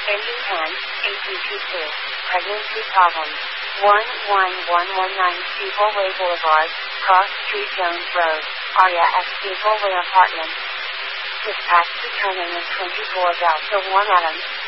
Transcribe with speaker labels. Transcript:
Speaker 1: Engine 10, AT22, pregnancy problems. 11119 Steepleway Boulevard, Cross Street Jones Road, Aria at Steepleway Apartments. Dispatch to turn in the 24 Delta 1 Adams.